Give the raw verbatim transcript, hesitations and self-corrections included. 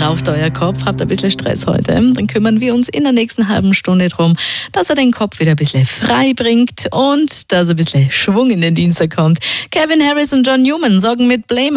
braucht euer Kopf, habt ein bisschen Stress heute, dann kümmern wir uns in der nächsten halben Stunde drum, dass er den Kopf wieder ein bisschen frei bringt und dass ein bisschen Schwung in den Dienstag kommt. Calvin Harris und John Newman sorgen mit Blame